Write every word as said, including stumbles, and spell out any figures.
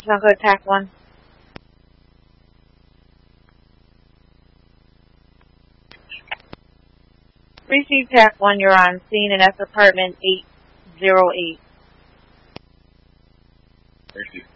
I'll go TAC one. Receive TAC one, you're on scene in S apartment eight oh eight. Receive.